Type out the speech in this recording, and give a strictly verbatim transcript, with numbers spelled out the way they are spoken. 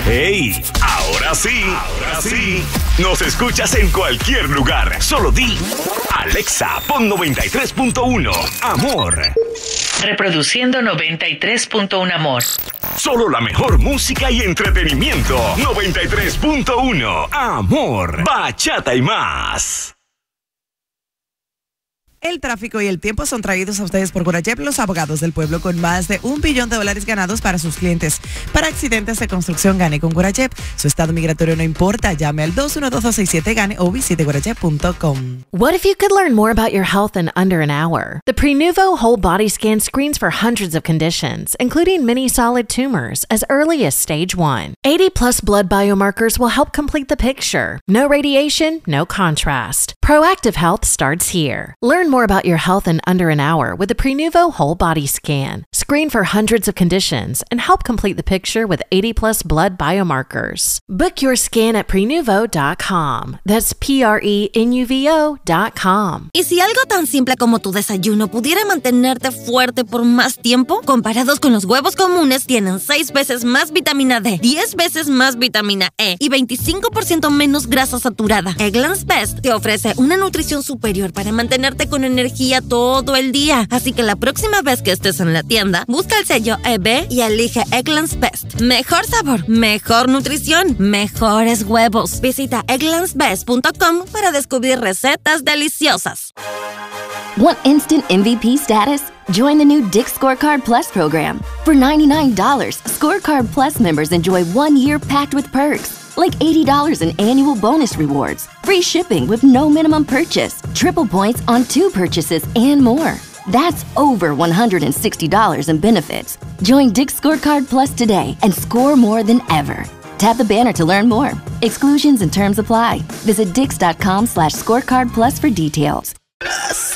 ¡Hey! Ahora sí, ahora sí. Nos escuchas en cualquier lugar. Solo di Alexa, pon noventa y tres punto uno Amor. Reproduciendo noventa y tres punto uno Amor. Solo la mejor música y entretenimiento. noventa y tres punto uno Amor. Bachata y más. El tráfico y el tiempo son traídos a ustedes por Gurayep, los abogados del pueblo, con más de un billón de dólares ganados para sus clientes. Para accidentes de construcción, gane con Gurayep. Su estado migratorio no importa. Llame al dos uno dos dos seis siete gane o visite gurayep punto com. What if you could learn more about your health in under an hour? The Prenuvo Whole Body Scan screens for hundreds of conditions, including many solid tumors, as early as stage one. eighty plus blood biomarkers will help complete the picture. No radiation, no contrast. Proactive health starts here. Learn more about your health in under an hour with the Prenuvo Whole Body Scan. Screen for hundreds of conditions and help complete the picture with eighty plus blood biomarkers. Book your scan at prenuvo dot com. That's P R E N U V O dot com. ¿Y si algo tan simple como tu desayuno pudiera mantenerte fuerte por más tiempo? Comparados con los huevos comunes, tienen seis veces más vitamina D, diez veces más vitamina E y veinticinco por ciento menos grasa saturada. Eggland's Best te ofrece una nutrición superior para mantenerte con energía todo el día. Así que la próxima vez que estés en la tienda, busca el sello E B y elige Eggland's Best. Mejor sabor, mejor nutrición, mejores huevos. Visita egglands best punto com para descubrir recetas deliciosas. Want instant M V P status? Join the new Dick's Scorecard Plus program. For ninety-nine dollars, Scorecard Plus members enjoy one year packed with perks, like eighty dollars in annual bonus rewards, free shipping with no minimum purchase, triple points on two purchases, and more. That's over one hundred sixty dollars in benefits. Join Dick's Scorecard Plus today and score more than ever. Tap the banner to learn more. Exclusions and terms apply. Visit dix dot com slash scorecard plus for details.